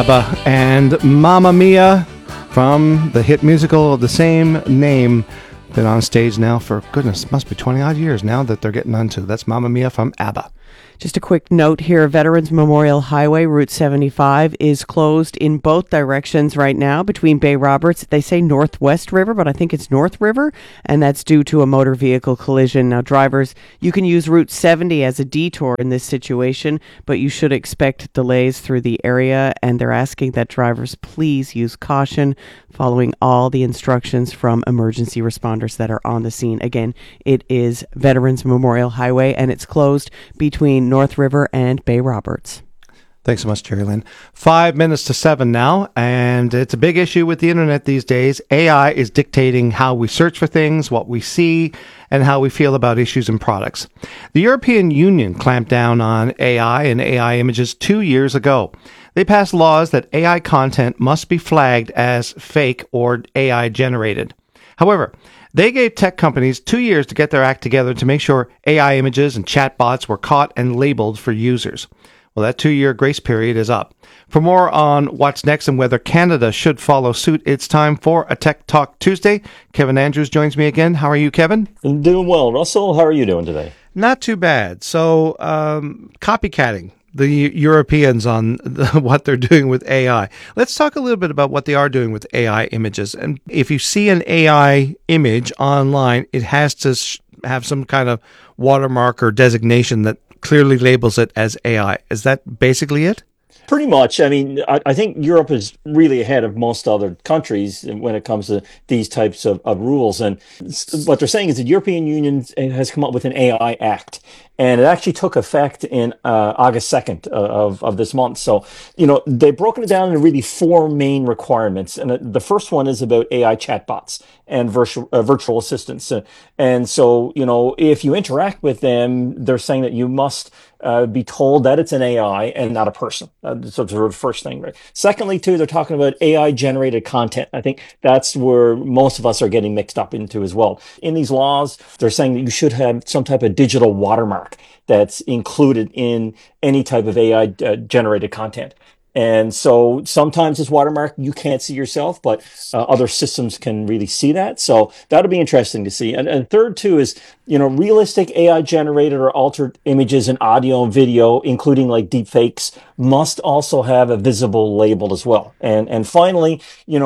ABBA and Mamma Mia from the hit musical of the same name. Been on stage now for, goodness, must be 20 odd years now that they're getting onto. That's Mamma Mia from ABBA. Just a quick note here, Veterans Memorial Highway, Route 75, is closed in both directions right now between Bay Roberts. They say Northwest River, but I think it's North River, and that's due to a motor vehicle collision. Now, drivers, you can use Route 70 as a detour in this situation, but you should expect delays through the area, and they're asking that drivers please use caution, following all the instructions from emergency responders that are on the scene. Again, it is Veterans Memorial Highway, and it's closed between North River and Bay Roberts. Thanks so much, Jerry Lynn. 5 minutes to 7 now, and it's a big issue with the internet these days. AI is dictating how we search for things, what we see, and how we feel about issues and products. The European Union clamped down on AI and AI images 2 years ago. They passed laws that AI content must be flagged as fake or AI generated. However, they gave tech companies 2 years to get their act together to make sure AI images and chatbots were caught and labeled for users. Well, that 2-year grace period is up. For more on what's next and whether Canada should follow suit, it's time for a Tech Talk Tuesday. Kevin Andrews joins me again. How are you, Kevin? I'm doing well. Russell, how are you doing today? Not too bad. So, copycatting the Europeans on what they're doing with AI. Let's talk a little bit about what they are doing with AI images. And if you see an AI image online, it has to have some kind of watermark or designation that clearly labels it as AI. Is that basically it? Pretty much. I mean, I think Europe is really ahead of most other countries when it comes to these types of rules. And what they're saying is the European Union has come up with an AI Act. And it actually took effect in August 2nd of this month. So, they've broken it down into really 4 main requirements. And the first one is about AI chatbots and virtual assistants. And so, if you interact with them, they're saying that you must be told that it's an AI and not a person. So it's the first thing, right? Secondly, too, they're talking about AI generated content. I think that's where most of us are getting mixed up into as well. In these laws, they're saying that you should have some type of digital watermark that's included in any type of AI generated content. And so sometimes this watermark, you can't see yourself, but other systems can really see that. So that'll be interesting to see. And third, too, is, realistic AI generated or altered images and audio and video, including like deep fakes, must also have a visible label as well. And finally,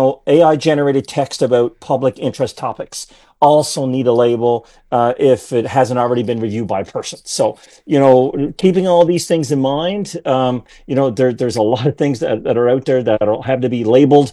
AI generated text about public interest topics also need a label if it hasn't already been reviewed by a person. So, keeping all these things in mind, there's a lot of things that are out there that have to be labeled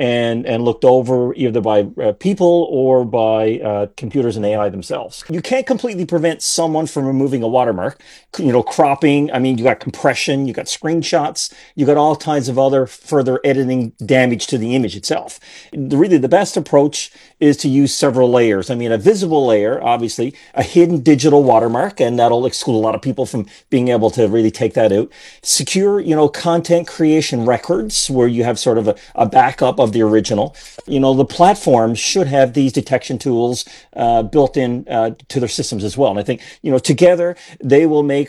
and looked over either by people or by computers and AI themselves. You can't completely prevent someone from removing a watermark. Cropping, I mean, you got compression, you got screenshots, you got all kinds of other further editing damage to the image itself. Really, the best approach is to use several layers. I mean, a visible layer, obviously, a hidden digital watermark, and that'll exclude a lot of people from being able to really take that out. Secure, content creation records where you have sort of a backup of the original. The platforms should have these detection tools built in to their systems as well. And I think, together they will make,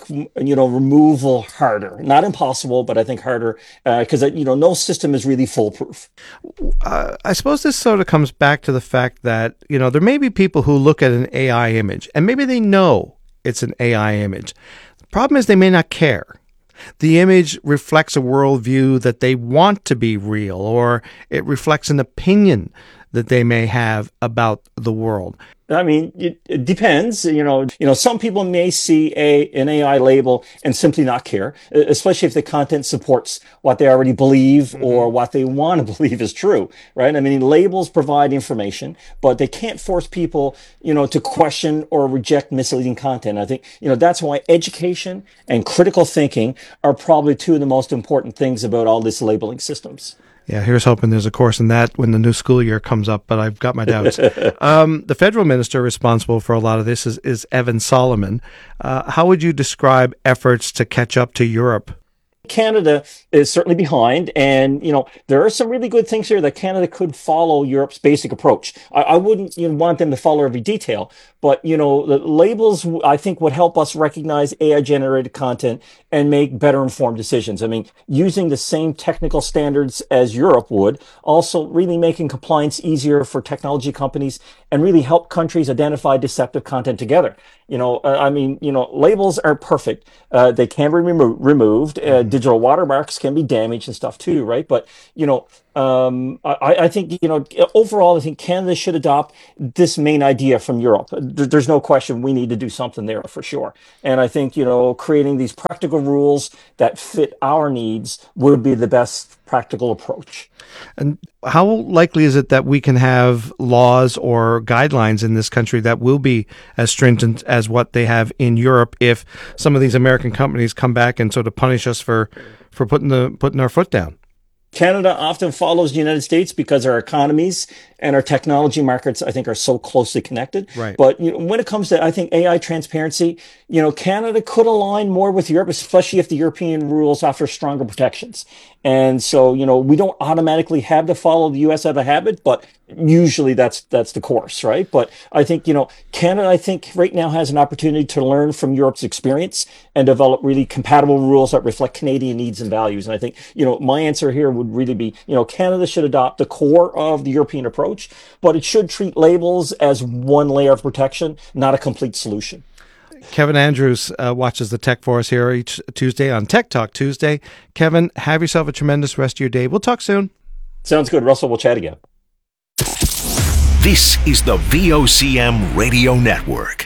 removal harder. Not impossible, but I think harder because, no system is really foolproof. I suppose this sort of comes back to the fact that, there may be people who look at an AI image and maybe they know it's an AI image. The problem is they may not care. The image reflects a worldview that they want to be real, or it reflects an opinion that they may have about the world. I mean, it depends. Some people may see an AI label and simply not care, especially if the content supports what they already believe or what they want to believe is true, right? I mean, labels provide information, but they can't force people, to question or reject misleading content. I think, that's why education and critical thinking are probably 2 of the most important things about all this labeling systems. Yeah, here's hoping there's a course in that when the new school year comes up, but I've got my doubts. The federal minister responsible for a lot of this is Evan Solomon. How would you describe efforts to catch up to Europe? Canada is certainly behind, and there are some really good things here that Canada could follow Europe's basic approach. I wouldn't want them to follow every detail, but the labels I think would help us recognize AI generated content and make better informed decisions. I mean, using the same technical standards as Europe would, also really making compliance easier for technology companies and really help countries identify deceptive content together. Labels aren't perfect. They can be removed. Digital watermarks can be damaged and stuff too, right? But, I think, overall, I think Canada should adopt this main idea from Europe. There's no question we need to do something there for sure. And I think, creating these practical rules that fit our needs would be the best practical approach. And how likely is it that we can have laws or guidelines in this country that will be as stringent as what they have in Europe if some of these American companies come back and sort of punish us for putting our foot down? Canada often follows the United States because our economies and our technology markets, I think, are so closely connected. Right. But when it comes to, I think, AI transparency, Canada could align more with Europe, especially if the European rules offer stronger protections. And so, we don't automatically have to follow the U.S. out of habit, but usually that's the course, right? But I think, Canada, I think right now has an opportunity to learn from Europe's experience and develop really compatible rules that reflect Canadian needs and values. And I think, my answer here would really be, Canada should adopt the core of the European approach, but it should treat labels as one layer of protection, not a complete solution. Kevin Andrews watches the tech for us here each Tuesday on Tech Talk Tuesday. Kevin, have yourself a tremendous rest of your day. We'll talk soon. Sounds good, Russell. We'll chat again. This is the VOCM Radio Network.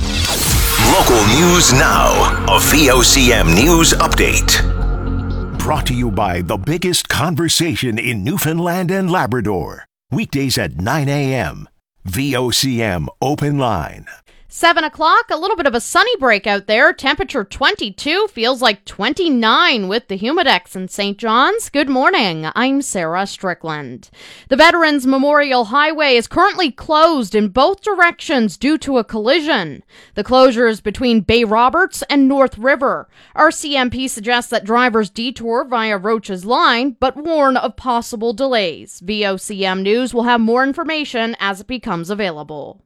Local news now. A VOCM news update. Brought to you by the biggest conversation in Newfoundland and Labrador. Weekdays at 9 a.m. VOCM Open Line. 7 o'clock, a little bit of a sunny break out there. Temperature 22, feels like 29 with the Humidex in St. John's. Good morning, I'm Sarah Strickland. The Veterans Memorial Highway is currently closed in both directions due to a collision. The closure is between Bay Roberts and North River. RCMP suggests that drivers detour via Roach's Line, but warn of possible delays. VOCM News will have more information as it becomes available.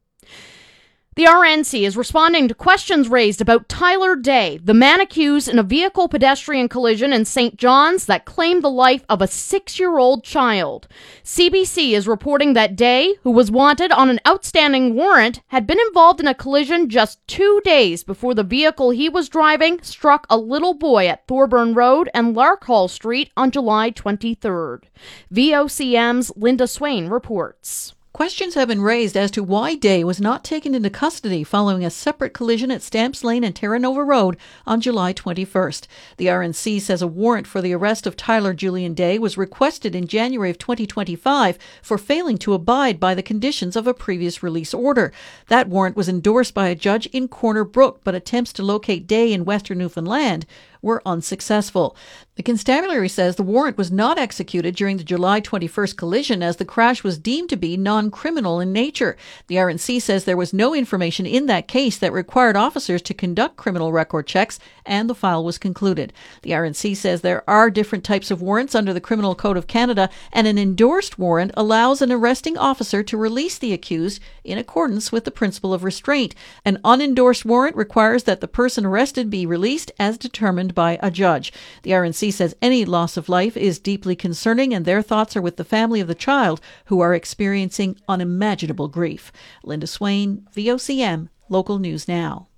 The RNC is responding to questions raised about Tyler Day, the man accused in a vehicle-pedestrian collision in St. John's that claimed the life of a 6-year-old child. CBC is reporting that Day, who was wanted on an outstanding warrant, had been involved in a collision just 2 days before the vehicle he was driving struck a little boy at Thorburn Road and Larkhall Street on July 23rd. VOCM's Linda Swain reports. Questions have been raised as to why Day was not taken into custody following a separate collision at Stamps Lane and Terra Nova Road on July 21st. The RNC says a warrant for the arrest of Tyler Julian Day was requested in January of 2025 for failing to abide by the conditions of a previous release order. That warrant was endorsed by a judge in Corner Brook, but attempts to locate Day in Western Newfoundland were unsuccessful. The constabulary says the warrant was not executed during the July 21st collision as the crash was deemed to be non-criminal in nature. The RNC says there was no information in that case that required officers to conduct criminal record checks, and the file was concluded. The RNC says there are different types of warrants under the Criminal Code of Canada, and an endorsed warrant allows an arresting officer to release the accused in accordance with the principle of restraint. An unendorsed warrant requires that the person arrested be released as determined by a judge. The RNC says any loss of life is deeply concerning, and their thoughts are with the family of the child who are experiencing unimaginable grief. Linda Swain, VOCM, Local News Now.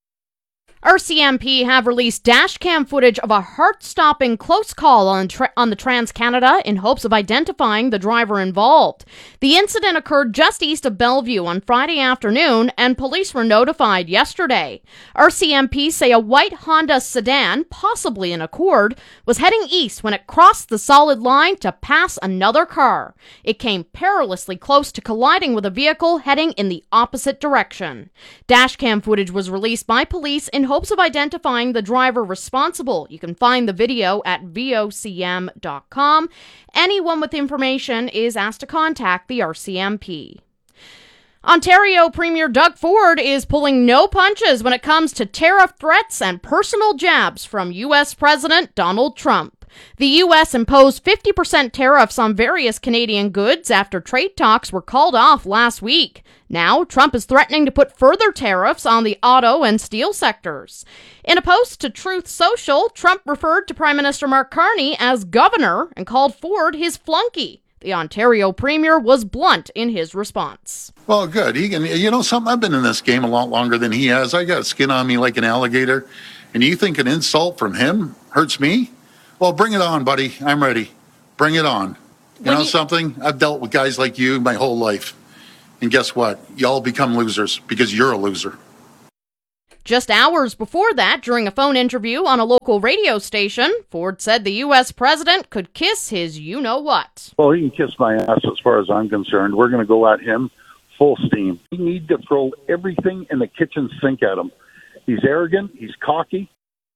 RCMP have released dashcam footage of a heart-stopping close call on the Trans-Canada in hopes of identifying the driver involved. The incident occurred just east of Bellevue on Friday afternoon, and police were notified yesterday. RCMP say a white Honda sedan, possibly an Accord, was heading east when it crossed the solid line to pass another car. It came perilously close to colliding with a vehicle heading in the opposite direction. Dashcam footage was released by police in hopes of identifying the driver responsible. You can find the video at vocm.com. Anyone with information is asked to contact the RCMP. Ontario Premier Doug Ford is pulling no punches when it comes to tariff threats and personal jabs from U.S. President Donald Trump. The U.S. imposed 50% tariffs on various Canadian goods after trade talks were called off last week. Now, Trump is threatening to put further tariffs on the auto and steel sectors. In a post to Truth Social, Trump referred to Prime Minister Mark Carney as governor and called Ford his flunky. The Ontario Premier was blunt in his response. Well, good. He can, you know something, I've been in this game a lot longer than he has. I got skin on me like an alligator. And you think an insult from him hurts me? Well, bring it on, buddy. I'm ready. Bring it on. You know something? I've dealt with guys like you my whole life. And guess what? Y'all become losers because you're a loser. Just hours before that, during a phone interview on a local radio station, Ford said the U.S. president could kiss his you-know-what. Well, he can kiss my ass as far as I'm concerned. We're going to go at him full steam. We need to throw everything in the kitchen sink at him. He's arrogant. He's cocky.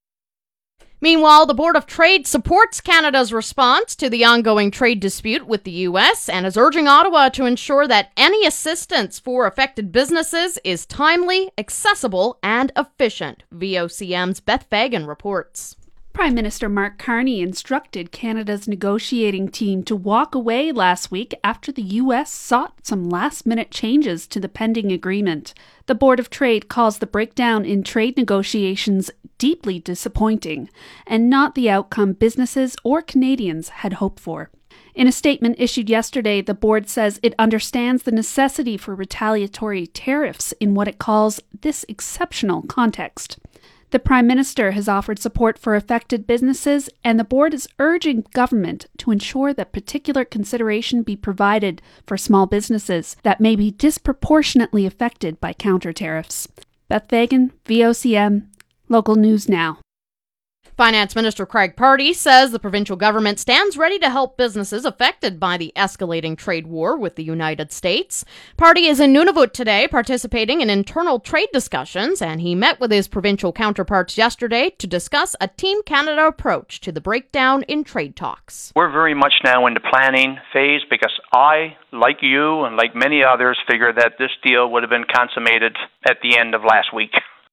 Meanwhile, the Board of Trade supports Canada's response to the ongoing trade dispute with the U.S. and is urging Ottawa to ensure that any assistance for affected businesses is timely, accessible, and efficient. VOCM's Beth Fagan reports. Prime Minister Mark Carney instructed Canada's negotiating team to walk away last week after the U.S. sought some last-minute changes to the pending agreement. The Board of Trade calls the breakdown in trade negotiations deeply disappointing and not the outcome businesses or Canadians had hoped for. In a statement issued yesterday, the board says it understands the necessity for retaliatory tariffs in what it calls this exceptional context. The Prime Minister has offered support for affected businesses, and the board is urging government to ensure that particular consideration be provided for small businesses that may be disproportionately affected by counter tariffs. Beth Fagan, VOCM, Local News Now. Finance Minister Craig Pardee says the provincial government stands ready to help businesses affected by the escalating trade war with the United States. Pardee is in Nunavut today participating in internal trade discussions, and he met with his provincial counterparts yesterday to discuss a Team Canada approach to the breakdown in trade talks. We're very much now in the planning phase because I, like you and like many others, figured that this deal would have been consummated at the end of last week.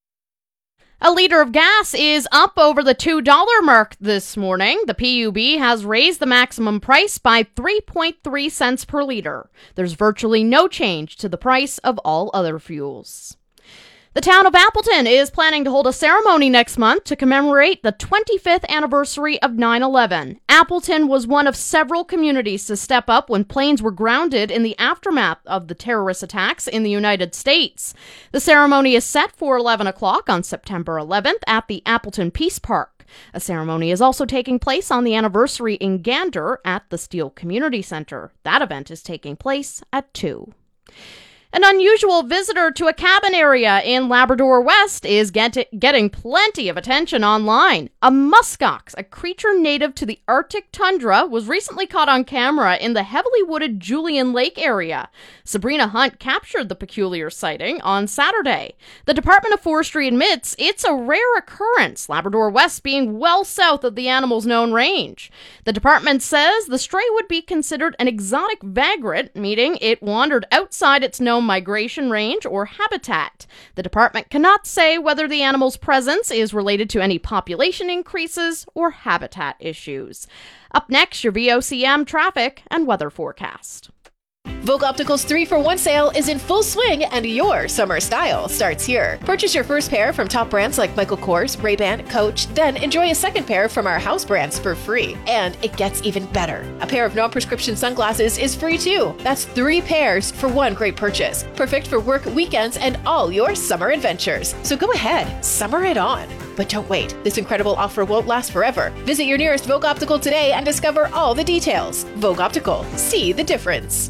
A liter of gas is up over the $2 mark this morning. The PUB has raised the maximum price by 3.3 cents per liter. There's virtually no change to the price of all other fuels. The town of Appleton is planning to hold a ceremony next month to commemorate the 25th anniversary of 9/11. Appleton was one of several communities to step up when planes were grounded in the aftermath of the terrorist attacks in the United States. The ceremony is set for 11 o'clock on September 11th at the Appleton Peace Park. A ceremony is also taking place on the anniversary in Gander at the Steele Community Center. That event is taking place at 2. An unusual visitor to a cabin area in Labrador West is getting plenty of attention online. A muskox, a creature native to the Arctic tundra, was recently caught on camera in the heavily wooded Julian Lake area. Sabrina Hunt captured the peculiar sighting on Saturday. The Department of Forestry admits it's a rare occurrence, Labrador West being well south of the animal's known range. The department says the stray would be considered an exotic vagrant, meaning it wandered outside its known migration range or habitat. The department cannot say whether the animal's presence is related to any population increases or habitat issues. Up next, your VOCM traffic and weather forecast. Vogue Optical's 3-for-1 sale is in full swing, and your summer style starts here. Purchase your first pair from top brands like Michael Kors, Ray-Ban, Coach, then enjoy a second pair from our house brands for free. And it gets even better. A pair of non-prescription sunglasses is free too. That's 3 pairs for one great purchase. Perfect for work, weekends, and all your summer adventures. So go ahead, summer it on. But don't wait. This incredible offer won't last forever. Visit your nearest Vogue Optical today and discover all the details. Vogue Optical. See the difference.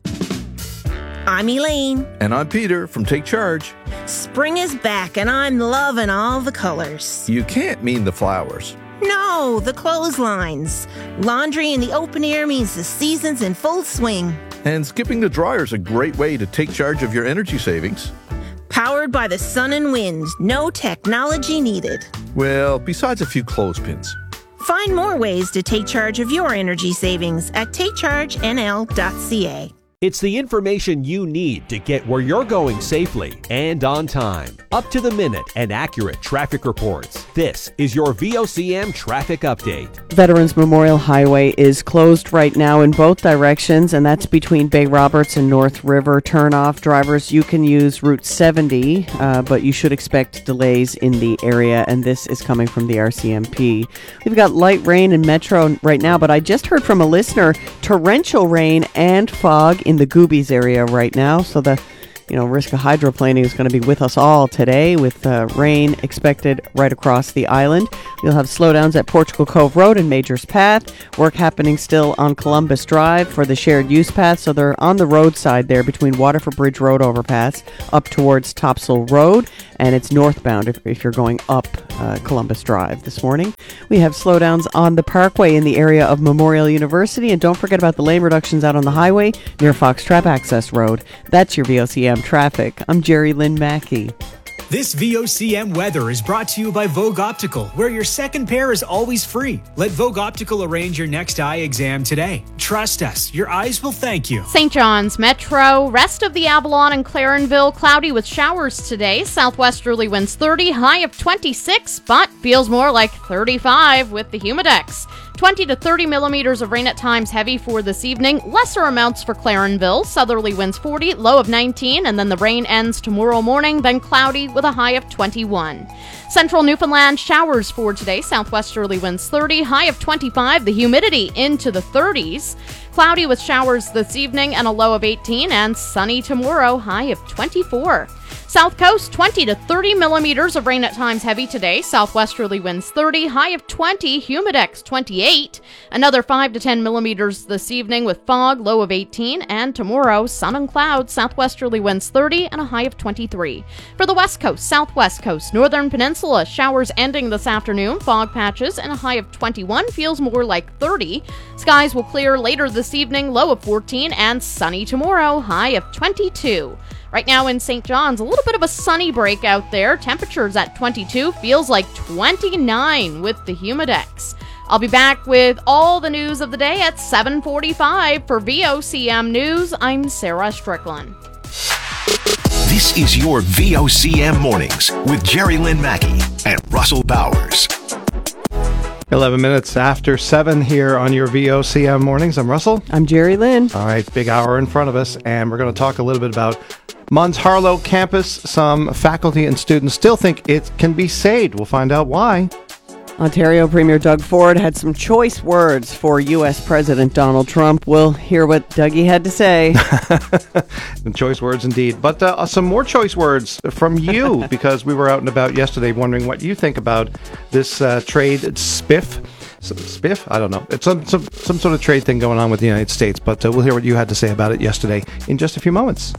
I'm Elaine. And I'm Peter from Take Charge. Spring is back and I'm loving all the colors. You can't mean the flowers. No, the clotheslines. Laundry in the open air means the season's in full swing. And skipping the dryer is a great way to take charge of your energy savings. Powered by the sun and wind. No technology needed. Well, besides a few clothespins. Find more ways to take charge of your energy savings at takechargenl.ca. It's the information you need to get where you're going safely and on time. Up to the minute and accurate traffic reports. This is your VOCM traffic update. Veterans Memorial Highway is closed right now in both directions, and that's between Bay Roberts and North River. Turnoff drivers, you can use Route 70, but you should expect delays in the area, and this is coming from the RCMP. We've got light rain in Metro right now, but I just heard from a listener, torrential rain and fog in the Goobies area right now, so the risk of hydroplaning is going to be with us all today, with rain expected right across the island. You'll have slowdowns at Portugal Cove Road and Majors Path. Work happening still on Columbus Drive for the shared use path, so they're on the roadside there between Waterford Bridge Road overpass up towards Topsail Road, and it's northbound if you're going up Columbus Drive this morning. We have slowdowns on the Parkway in the area of Memorial University, and don't forget about the lane reductions out on the highway near Foxtrap Access Road. That's your VOCM traffic. I'm Jerry Lynn Mackey. This VOCM weather is brought to you by Vogue Optical, where your second pair is always free. Let Vogue Optical arrange your next eye exam today. Trust us, your eyes will thank you. St. John's Metro, rest of the Avalon and Clarenville, cloudy with showers today. Southwesterly winds 30, high of 26, but feels more like 35 with the humidex. 20 to 30 millimeters of rain at times, heavy for this evening. Lesser amounts for Clarenville. Southerly winds 40, low of 19, and then the rain ends tomorrow morning, then cloudy with a high of 21. Central Newfoundland, showers for today. Southwesterly winds 30, high of 25. The humidity into the 30s. Cloudy with showers this evening and a low of 18, and sunny tomorrow, high of 24. South Coast, 20 to 30 millimeters of rain at times, heavy today. Southwesterly winds 30, high of 20, humidex 28. Another 5 to 10 millimeters this evening with fog, low of 18. And tomorrow, sun and clouds, southwesterly winds 30 and a high of 23. For the West Coast, Southwest Coast, Northern Peninsula, showers ending this afternoon, fog patches and a high of 21, feels more like 30. Skies will clear later this evening, low of 14, and sunny tomorrow, high of 22. Right now in St. John's, a little bit of a sunny break out there. Temperatures at 22, feels like 29 with the humidex. I'll be back with all the news of the day at 7:45 for VOCM News. I'm Sarah Strickland. This is your VOCM Mornings with Jerry Lynn Mackey and Russell Bowers. 11 minutes after 7 here on your VOCM Mornings. I'm Russell. I'm Jerry Lynn. All right, big hour in front of us, and we're going to talk a little bit about Mun's Harlow campus. Some faculty and students still think it can be saved. We'll find out why. Ontario Premier Doug Ford had some choice words for U.S. President Donald Trump. We'll hear what Dougie had to say. Choice words indeed. But some more choice words from you, because we were out and about yesterday wondering what you think about this trade spiff. Spiff? I don't know. It's some sort of trade thing going on with the United States, but we'll hear what you had to say about it yesterday in just a few moments.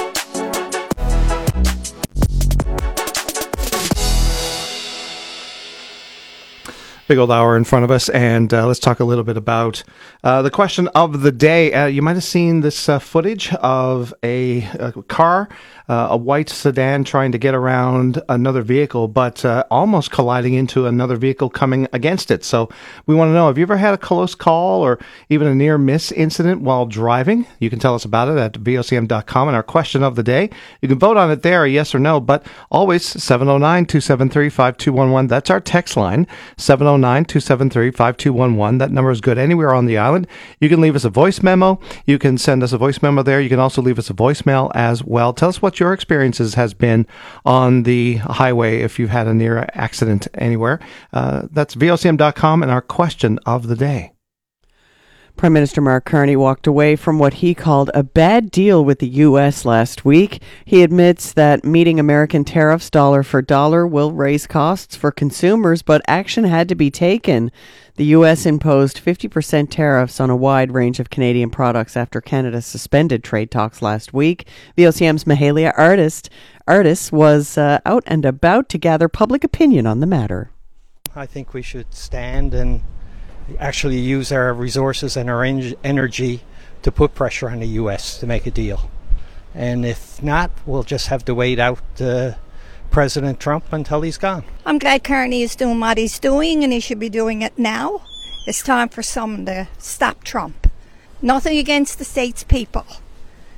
Big old hour in front of us, and let's talk a little bit about the question of the day. You might have seen this footage of a car, a white sedan trying to get around another vehicle, but almost colliding into another vehicle coming against it. So we want to know, have you ever had a close call or even a near miss incident while driving? You can tell us about it at vocm.com, and our question of the day. You can vote on it there, yes or no, but always 709-273-5211. That's our text line, 709-273-5211. That number is good anywhere on the island. You can leave us a voice memo. You can send us a voice memo there. You can also leave us a voicemail as well. Tell us what your experiences has been on the highway if you've had a near accident anywhere. That's vocm.com, and our question of the day. Prime Minister Mark Carney walked away from what he called a bad deal with the U.S. last week. He admits that meeting American tariffs dollar for dollar will raise costs for consumers, but action had to be taken. The U.S. imposed 50% tariffs on a wide range of Canadian products after Canada suspended trade talks last week. VOCM's Mahalia Artis was out and about to gather public opinion on the matter. I think we should stand and actually use our resources and our energy to put pressure on the U.S. to make a deal. And if not, we'll just have to wait out President Trump until he's gone. I'm glad Carney is doing what he's doing, and he should be doing it now. It's time for someone to stop Trump. Nothing against the state's people,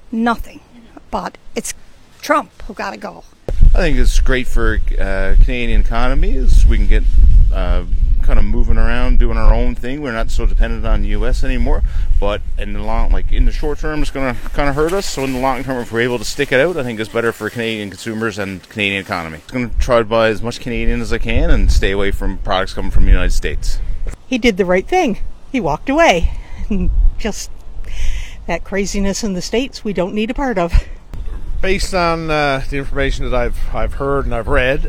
nothing. But it's Trump who got to go. I think it's great for Canadian economy. Is we can get kind of moving around, doing our own thing. We're not so dependent on the U.S. anymore. But in the short term, it's going to kind of hurt us. So in the long term, if we're able to stick it out, I think it's better for Canadian consumers and Canadian economy. I'm going to try to buy as much Canadian as I can and stay away from products coming from the United States. He did the right thing. He walked away. Just that craziness in the States we don't need a part of. Based on the information that I've heard and I've read,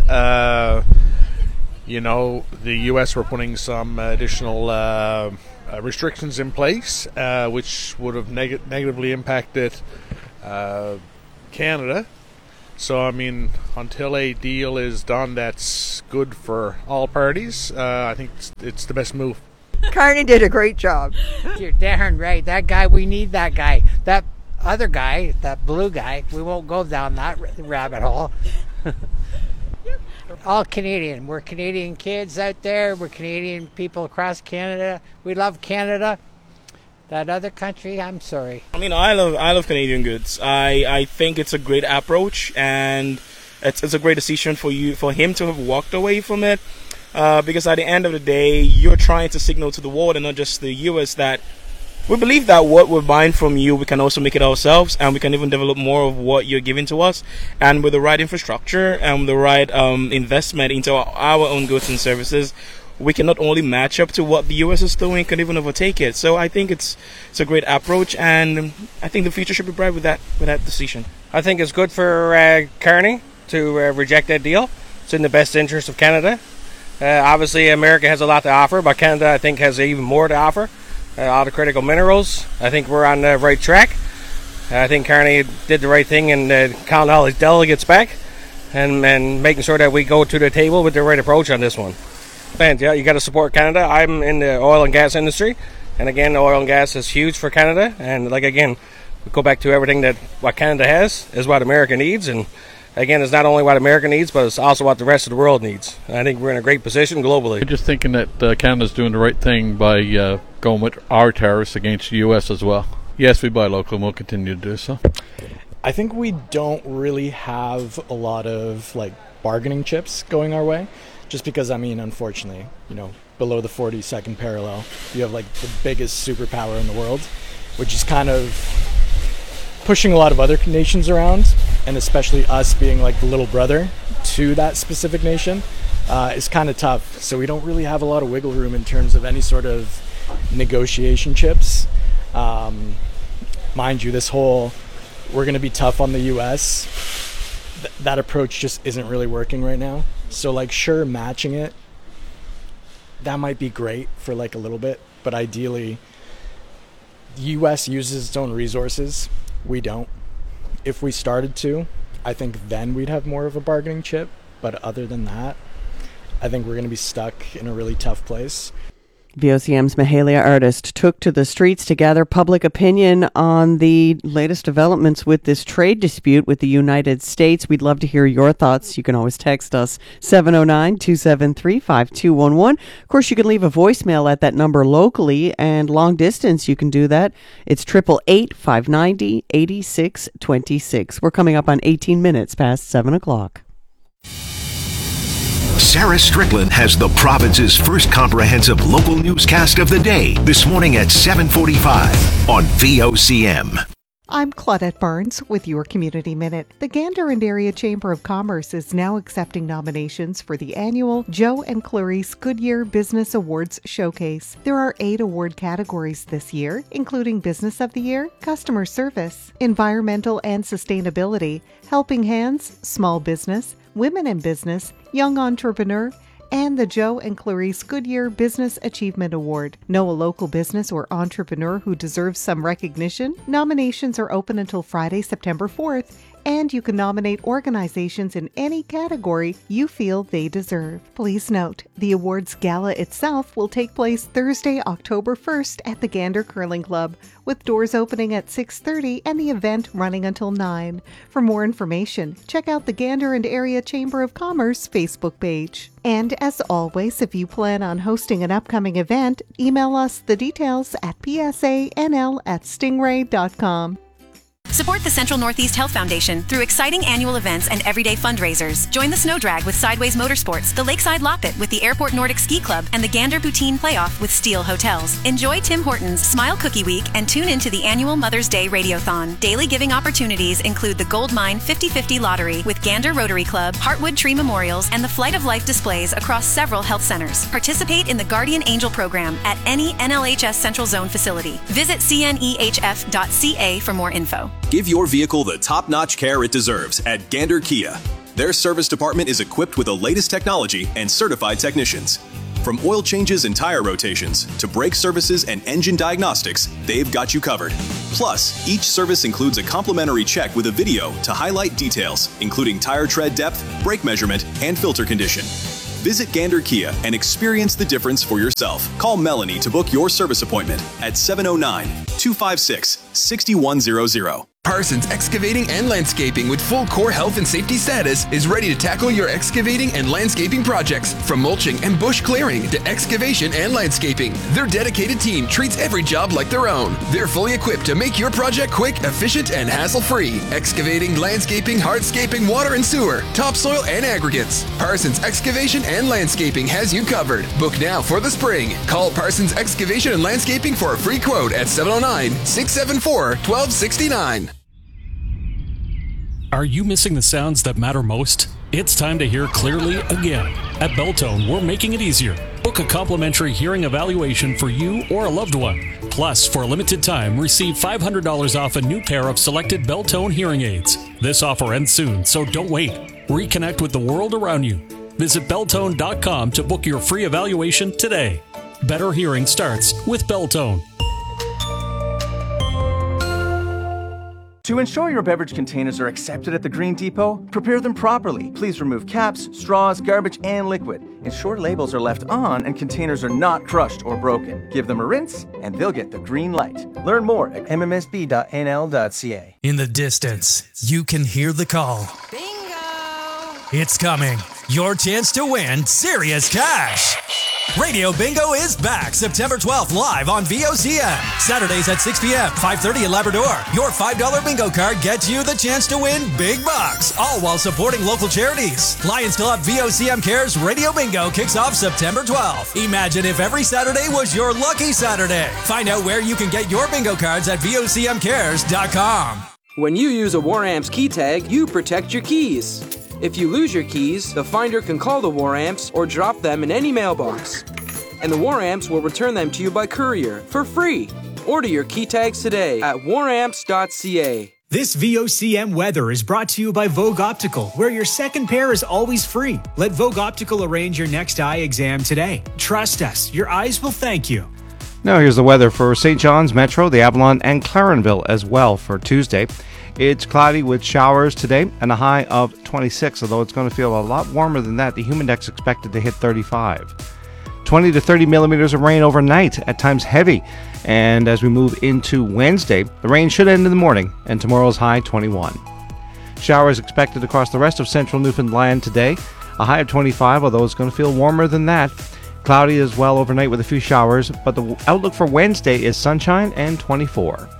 the U.S. were putting some additional restrictions in place, which would have negatively impacted Canada. So, I mean, until a deal is done that's good for all parties, I think it's the best move. Carney did a great job. You're darn right. That guy, we need that guy. That other guy, that blue guy, we won't go down that rabbit hole. All Canadian. We're Canadian kids out there. We're Canadian people across Canada. We love Canada. That other country, I'm sorry. I mean, I love Canadian goods. I think it's a great approach, and it's a great decision for him to have walked away from it. Because at the end of the day, you're trying to signal to the world and not just the U.S. that we believe that what we're buying from you, we can also make it ourselves, and we can even develop more of what you're giving to us. And with the right infrastructure and the right investment into our own goods and services, we can not only match up to what the U.S. is doing, can even overtake it. So I think it's a great approach, and I think the future should be bright with that decision. I think it's good for Carney to reject that deal. It's in the best interest of Canada. Obviously, America has a lot to offer, but Canada, I think, has even more to offer. All the critical minerals. I think we're on the right track. I think Carney did the right thing and counting all his delegates back and making sure that we go to the table with the right approach on this one. And yeah, you got to support Canada. I'm in the oil and gas industry, and again, oil and gas is huge for Canada. And we go back to everything that what Canada has is what America needs, and again, it's not only what America needs, but it's also what the rest of the world needs. And I think we're in a great position globally. I'm just thinking that Canada's doing the right thing by going with our tariffs against the U.S. as well. Yes, we buy local, and we'll continue to do so. I think we don't really have a lot of bargaining chips going our way, just because, unfortunately, below the 42nd parallel, you have the biggest superpower in the world, which is kind of pushing a lot of other nations around, and especially us being the little brother to that specific nation is kind of tough. So we don't really have a lot of wiggle room in terms of any sort of negotiation chips. Mind you, this whole we're going to be tough on the U.S., that approach just isn't really working right now. So sure, matching it, that might be great for a little bit, but ideally the U.S. uses its own resources. We don't. If we started to, I think then we'd have more of a bargaining chip. But other than that, I think we're going to be stuck in a really tough place. VOCM's Mahalia Artist took to the streets to gather public opinion on the latest developments with this trade dispute with the United States. We'd love to hear your thoughts. You can always text us 709-273-5211. Of course, you can leave a voicemail at that number locally, and long distance you can do that. It's 888-590-8626. We're coming up on 18 minutes past 7 o'clock. Sarah Strickland has the province's first comprehensive local newscast of the day this morning at 7:45 on VOCM. I'm Claudette Barnes with your Community Minute. The Gander and Area Chamber of Commerce is now accepting nominations for the annual Joe and Clarice Goodyear Business Awards Showcase. There are 8 award categories this year, including Business of the Year, Customer Service, Environmental and Sustainability, Helping Hands, Small Business, Women in Business, Young Entrepreneur, and the Joe and Clarice Goodyear Business Achievement Award. Know a local business or entrepreneur who deserves some recognition? Nominations are open until Friday, September 4th, and you can nominate organizations in any category you feel they deserve. Please note, the awards gala itself will take place Thursday, October 1st at the Gander Curling Club, with doors opening at 6:30 and the event running until 9. For more information, check out the Gander and Area Chamber of Commerce Facebook page. And as always, if you plan on hosting an upcoming event, email us the details at psanl@stingray.com. Support the Central Northeast Health Foundation through exciting annual events and everyday fundraisers. Join the Snow Drag with Sideways Motorsports, the Lakeside Loppet with the Airport Nordic Ski Club, and the Gander Poutine Playoff with Steel Hotels. Enjoy Tim Hortons Smile Cookie Week and tune into the annual Mother's Day Radiothon. Daily giving opportunities include the Gold Mine 50/50 Lottery with Gander Rotary Club, Heartwood Tree Memorials, and the Flight of Life displays across several health centers. Participate in the Guardian Angel program at any NLHS Central Zone facility. Visit cnehf.ca for more info. Give your vehicle the top-notch care it deserves at Gander Kia. Their service department is equipped with the latest technology and certified technicians. From oil changes and tire rotations to brake services and engine diagnostics, they've got you covered. Plus, each service includes a complimentary check with a video to highlight details, including tire tread depth, brake measurement, and filter condition. Visit Gander Kia and experience the difference for yourself. Call Melanie to book your service appointment at 709-256-6100. Parsons Excavating and Landscaping with full core health and safety status is ready to tackle your excavating and landscaping projects. From mulching and bush clearing to excavation and landscaping, their dedicated team treats every job like their own. They're fully equipped to make your project quick, efficient, and hassle-free. Excavating, landscaping, hardscaping, water and sewer, topsoil, and aggregates. Parsons Excavation and Landscaping has you covered. Book now for the spring. Call Parsons Excavation and Landscaping for a free quote at 709-674-1269. Are you missing the sounds that matter most? It's time to hear clearly again. At Beltone, we're making it easier. Book a complimentary hearing evaluation for you or a loved one. Plus, for a limited time, receive $500 off a new pair of selected Beltone hearing aids. This offer ends soon, so don't wait. Reconnect with the world around you. Visit Beltone.com to book your free evaluation today. Better hearing starts with Beltone. To ensure your beverage containers are accepted at the Green Depot, prepare them properly. Please remove caps, straws, garbage, and liquid. Ensure labels are left on and containers are not crushed or broken. Give them a rinse, and they'll get the green light. Learn more at mmsb.nl.ca. In the distance, you can hear the call. Bingo! It's coming. Your chance to win serious cash. Radio Bingo is back September 12th live on VOCM. Saturdays at 6 p.m., 5:30 at Labrador. Your $5 bingo card gets you the chance to win big bucks, all while supporting local charities. Lions Club VOCM Cares Radio Bingo kicks off September 12th. Imagine if every Saturday was your lucky Saturday. Find out where you can get your bingo cards at VOCMcares.com. When you use a War Amps key tag, you protect your keys. If you lose your keys, the finder can call the War Amps or drop them in any mailbox. And the War Amps will return them to you by courier for free. Order your key tags today at waramps.ca. This VOCM weather is brought to you by Vogue Optical, where your second pair is always free. Let Vogue Optical arrange your next eye exam today. Trust us, your eyes will thank you. Now here's the weather for St. John's Metro, the Avalon, and Clarenville as well for Tuesday. It's cloudy with showers today and a high of 26, although it's going to feel a lot warmer than that. The humidex expected to hit 35. 20 to 30 millimeters of rain overnight, at times heavy. And as we move into Wednesday, the rain should end in the morning, and tomorrow's high 21. Showers expected across the rest of central Newfoundland today, a high of 25, although it's going to feel warmer than that. Cloudy as well overnight with a few showers, but the outlook for Wednesday is sunshine and 24.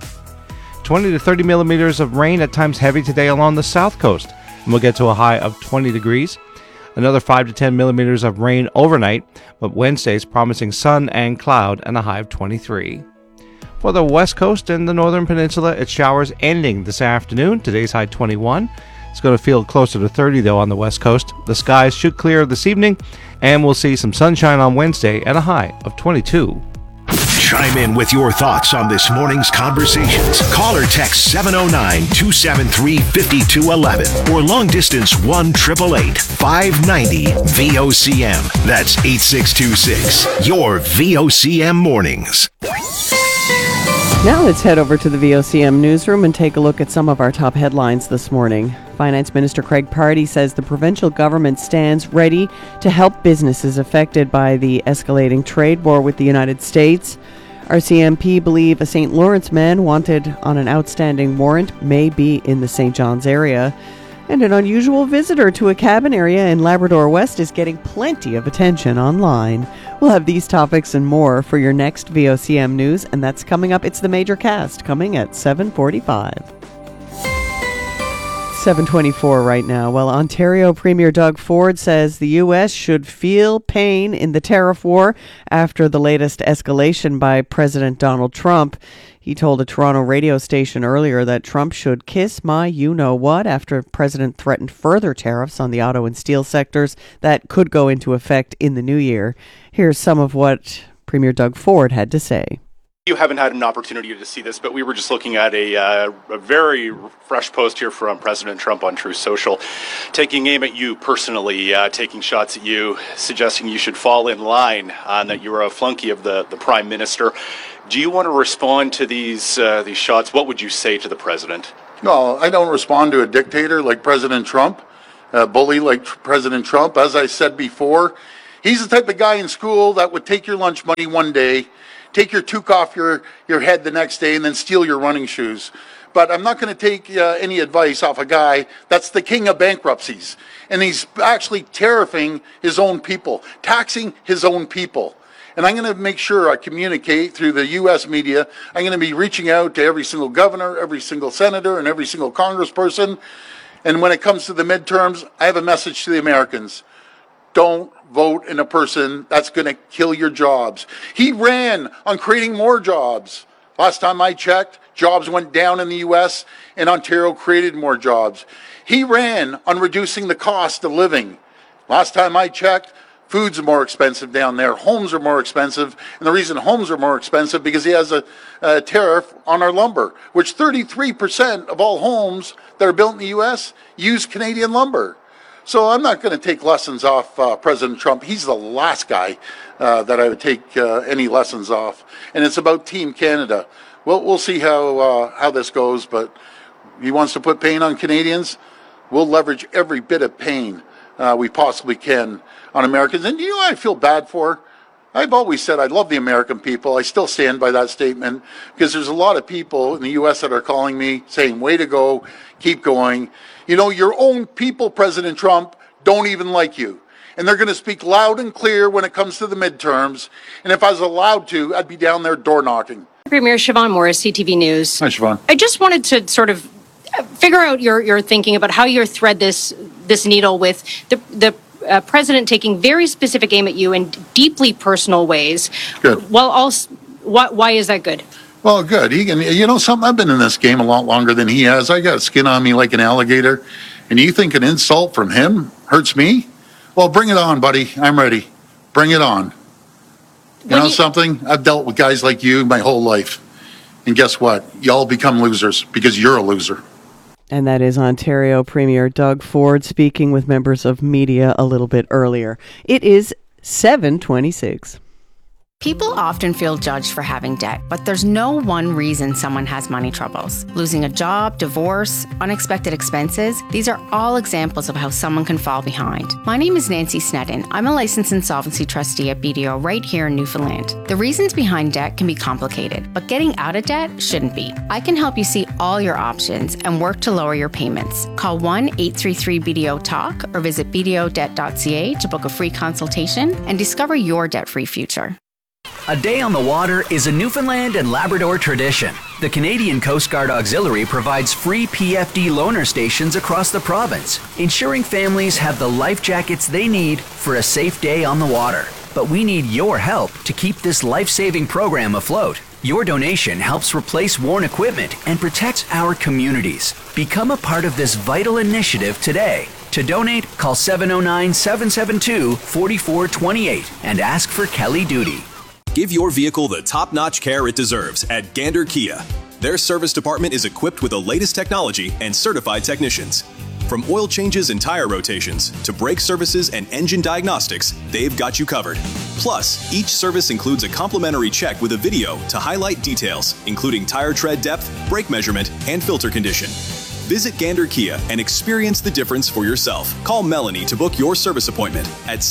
20 to 30 millimeters of rain, at times heavy today along the south coast, and we'll get to a high of 20 degrees. Another 5 to 10 millimeters of rain overnight, but Wednesday's promising sun and cloud and a high of 23. For the west coast and the northern peninsula, it's showers ending this afternoon. Today's high 21. It's going to feel closer to 30 though on the west coast. The skies should clear this evening, and we'll see some sunshine on Wednesday and a high of 22. Chime in with your thoughts on this morning's conversations. Call or text 709-273-5211 or long distance 1-888-590-VOCM. That's 8626. Your VOCM mornings. Now let's head over to the VOCM newsroom and take a look at some of our top headlines this morning. Finance Minister Craig Pardee says the provincial government stands ready to help businesses affected by the escalating trade war with the United States. RCMP believe a St. Lawrence man wanted on an outstanding warrant may be in the St. John's area. And an unusual visitor to a cabin area in Labrador West is getting plenty of attention online. We'll have these topics and more for your next VOCM news, and that's coming up. It's the Major Cast, coming at 7:45. 7:24 right now. Well, Ontario Premier Doug Ford says the U.S. should feel pain in the tariff war after the latest escalation by President Donald Trump. He told a Toronto radio station earlier that Trump should kiss my you-know-what after the president threatened further tariffs on the auto and steel sectors that could go into effect in the new year. Here's some of what Premier Doug Ford had to say. You haven't had an opportunity to see this, but we were just looking at a very fresh post here from President Trump on Truth Social, taking aim at you personally, taking shots at you, suggesting you should fall in line, that you are a flunky of the Prime Minister. Do you want to respond to these shots? What would you say to the President? No, I don't respond to a dictator like President Trump, a bully like President Trump. As I said before, he's the type of guy in school that would take your lunch money one day, take your toque off your head the next day, and then steal your running shoes. But I'm not going to take any advice off a guy that's the king of bankruptcies. And he's actually tariffing his own people, taxing his own people. And I'm going to make sure I communicate through the U.S. media. I'm going to be reaching out to every single governor, every single senator, and every single congressperson. And when it comes to the midterms, I have a message to the Americans. Don't vote in a person that's going to kill your jobs. He ran on creating more jobs. Last time I checked, jobs went down in the U.S. and Ontario created more jobs. He ran on reducing the cost of living. Last time I checked, food's more expensive down there. Homes are more expensive. And the reason homes are more expensive because he has a tariff on our lumber, which 33% of all homes that are built in the U.S. use Canadian lumber. So I'm not going to take lessons off President Trump. He's the last guy that I would take any lessons off. And it's about Team Canada. We'll see how this goes, but he wants to put pain on Canadians. We'll leverage every bit of pain we possibly can on Americans. And you know what I feel bad for? I've always said I love the American people. I still stand by that statement because there's a lot of people in the U.S. that are calling me saying, way to go, keep going. You know, your own people, President Trump, don't even like you. And they're going to speak loud and clear when it comes to the midterms. And if I was allowed to, I'd be down there door knocking. Premier Siobhan Morris, CTV News. Hi, Siobhan. I just wanted to sort of figure out your thinking about how you thread this needle with the president taking very specific aim at you in deeply personal ways. Good. Well, also, why is that good? Well, good. He can, you know something, I've been in this game a lot longer than he has. I got skin on me like an alligator. And you think an insult from him hurts me? Well, bring it on, buddy. I'm ready. Bring it on. You know something? I've dealt with guys like you my whole life. And guess what? Y'all become losers because you're a loser. And that is Ontario Premier Doug Ford speaking with members of media a little bit earlier. It is 7:26. People often feel judged for having debt, but there's no one reason someone has money troubles. Losing a job, divorce, unexpected expenses, these are all examples of how someone can fall behind. My name is Nancy Sneddon. I'm a licensed insolvency trustee at BDO right here in Newfoundland. The reasons behind debt can be complicated, but getting out of debt shouldn't be. I can help you see all your options and work to lower your payments. Call 1-833-BDO-TALK or visit bdodebt.ca to book a free consultation and discover your debt-free future. A day on the water is a Newfoundland and Labrador tradition. The Canadian Coast Guard Auxiliary provides free PFD loaner stations across the province, ensuring families have the life jackets they need for a safe day on the water. But we need your help to keep this life-saving program afloat. Your donation helps replace worn equipment and protects our communities. Become a part of this vital initiative today. To donate, call 709-772-4428 and ask for Kelly Duty. Give your vehicle the top-notch care it deserves at Gander Kia. Their service department is equipped with the latest technology and certified technicians. From oil changes and tire rotations to brake services and engine diagnostics, they've got you covered. Plus, each service includes a complimentary check with a video to highlight details, including tire tread depth, brake measurement, and filter condition. Visit Gander Kia and experience the difference for yourself. Call Melanie to book your service appointment at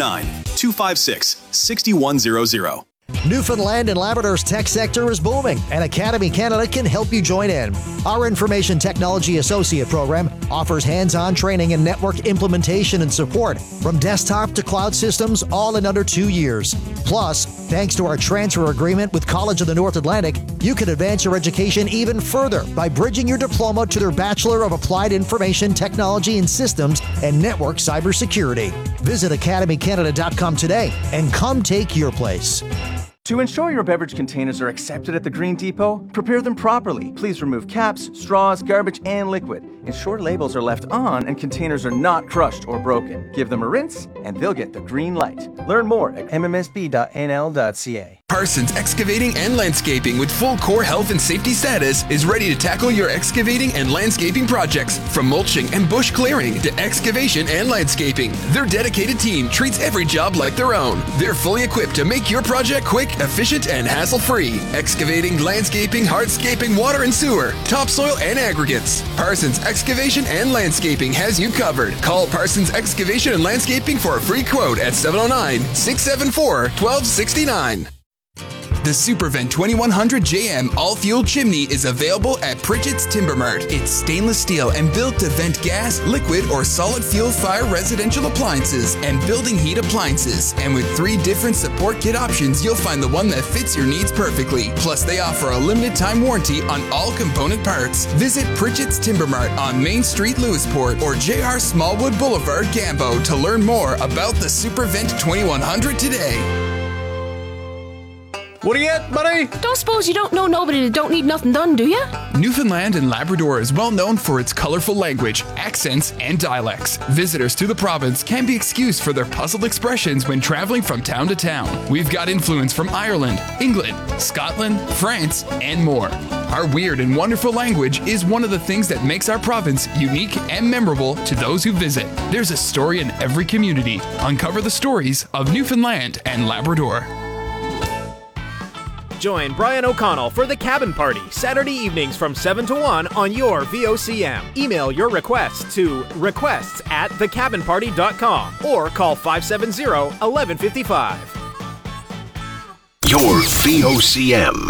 709-256-6100. Newfoundland and Labrador's tech sector is booming, and Academy Canada can help you join in. Our Information Technology Associate program offers hands-on training in network implementation and support, from desktop to cloud systems, all in under 2 years. Plus, thanks to our transfer agreement with College of the North Atlantic, you can advance your education even further by bridging your diploma to their Bachelor of Applied Information Technology and Systems and Network Cybersecurity. Visit academycanada.com today and come take your place. To ensure your beverage containers are accepted at the Green Depot, prepare them properly. Please remove caps, straws, garbage, and liquid. Ensure labels are left on and containers are not crushed or broken. Give them a rinse, and they'll get the green light. Learn more at mmsb.nl.ca. Parsons Excavating and Landscaping with full core health and safety status is ready to tackle your excavating and landscaping projects. From mulching and bush clearing to excavation and landscaping, their dedicated team treats every job like their own. They're fully equipped to make your project quick, efficient, and hassle-free. Excavating, landscaping, hardscaping, water and sewer, topsoil, and aggregates. Parsons Excavation and Landscaping has you covered. Call Parsons Excavation and Landscaping for a free quote at 709-674-1269. The Supervent 2100 JM all-fuel chimney is available at Pritchett's Timber Mart. It's stainless steel and built to vent gas, liquid, or solid fuel fire residential appliances and building heat appliances. And with 3 different support kit options, you'll find the one that fits your needs perfectly. Plus, they offer a limited time warranty on all component parts. Visit Pritchett's Timber Mart on Main Street, Lewisport, or JR Smallwood Boulevard, Gambo to learn more about the Supervent 2100 today. What are you at, buddy? Don't suppose you don't know nobody that don't need nothing done, do you? Newfoundland and Labrador is well known for its colorful language, accents, and dialects. Visitors to the province can be excused for their puzzled expressions when traveling from town to town. We've got influence from Ireland, England, Scotland, France, and more. Our weird and wonderful language is one of the things that makes our province unique and memorable to those who visit. There's a story in every community. Uncover the stories of Newfoundland and Labrador. Join Brian O'Connell for The Cabin Party, Saturday evenings from 7 to 1 on your VOCM. Email your requests to requests@thecabinparty.com or call 570-1155. Your VOCM.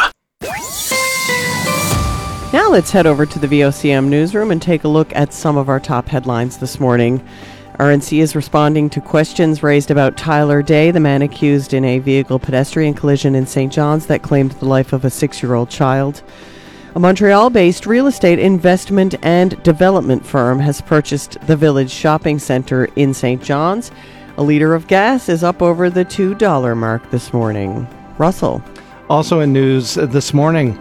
Now let's head over to the VOCM newsroom and take a look at some of our top headlines this morning. RNC is responding to questions raised about Tyler Day, the man accused in a vehicle pedestrian collision in St. John's that claimed the life of a 6-year-old child. A Montreal-based real estate investment and development firm has purchased the Village Shopping Centre in St. John's. A litre of gas is up over the $2 mark this morning. Russell. Also in news this morning,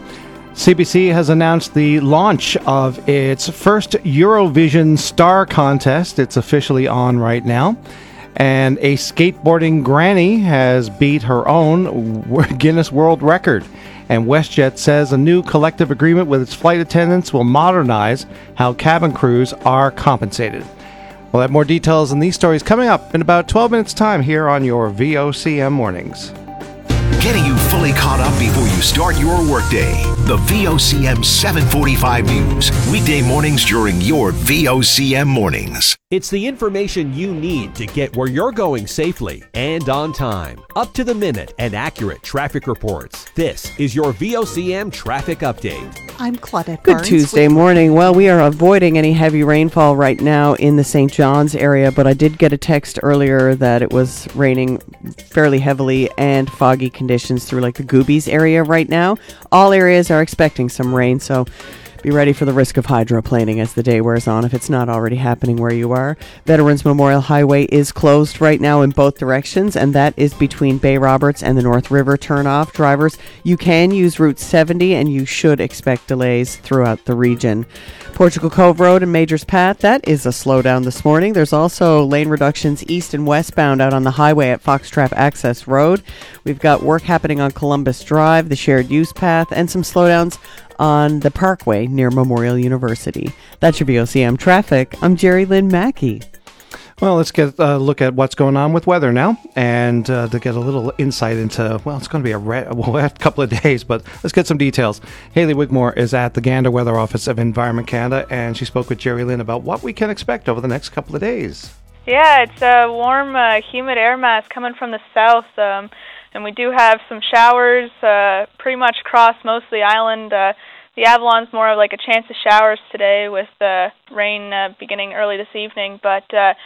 CBC has announced the launch of its first Eurovision Star Contest. It's officially on right now. And a skateboarding granny has beat her own Guinness World Record. And WestJet says a new collective agreement with its flight attendants will modernize how cabin crews are compensated. We'll have more details on these stories coming up in about 12 minutes' time here on your VOCM Mornings. Getting you fully caught up before you start your workday. The VOCM 745 News. Weekday mornings during your VOCM Mornings. It's the information you need to get where you're going safely and on time. Up to the minute and accurate traffic reports. This is your VOCM Traffic Update. I'm Claudette Good Barnes. Tuesday morning. Well, we are avoiding any heavy rainfall right now in the St. John's area, but I did get a text earlier that it was raining fairly heavily and foggy conditions through like the Goobies area right now. All areas are expecting some rain, so be ready for the risk of hydroplaning as the day wears on if it's not already happening where you are. Veterans Memorial Highway is closed right now in both directions, and that is between Bay Roberts and the North River turnoff. Drivers, you can use Route 70 and you should expect delays throughout the region. Portugal Cove Road and Majors Path, that is a slowdown this morning. There's also lane reductions east and westbound out on the highway at Foxtrap Access Road. We've got work happening on Columbus Drive, the shared use path, and some slowdowns on the Parkway near Memorial University. That's your VOCM traffic. I'm Jerry Lynn Mackey. Well, let's get a look at what's going on with weather now, and to get a little insight into, well, it's going to be a wet couple of days, but let's get some details. Haley Wigmore is at the Gander Weather Office of Environment Canada, and she spoke with Jerry Lynn about what we can expect over the next couple of days. Yeah, it's a warm, humid air mass coming from the south, and we do have some showers pretty much across most of the island. The Avalon's more of like a chance of showers today with rain beginning early this evening, but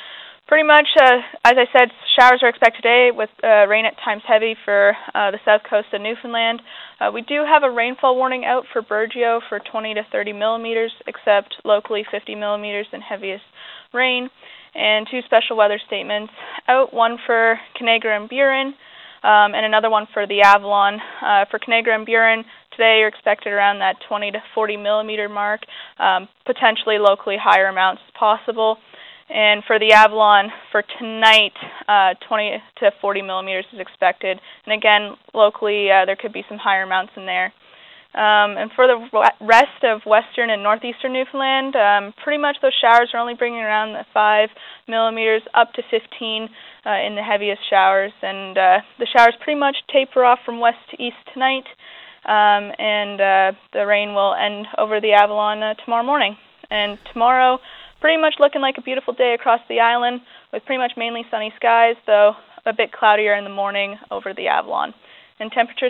Pretty much, as I said, showers are expected today with rain at times heavy for the south coast of Newfoundland. We do have a rainfall warning out for Burgeo for 20 to 30 millimeters, except locally 50 millimeters in heaviest rain, and 2 special weather statements out, one for Conagra and Burin, and another one for the Avalon. For Conagra and Burin, today you're expected around that 20 to 40 millimeter mark, potentially locally higher amounts possible. And for the Avalon, for tonight, 20 to 40 millimeters is expected. And again, locally, there could be some higher amounts in there. And for the rest of western and northeastern Newfoundland, pretty much those showers are only bringing around the 5 millimeters up to 15 in the heaviest showers. And the showers pretty much taper off from west to east tonight. And the rain will end over the Avalon tomorrow morning. And tomorrow, pretty much looking like a beautiful day across the island with pretty much mainly sunny skies, though a bit cloudier in the morning over the Avalon. And temperatures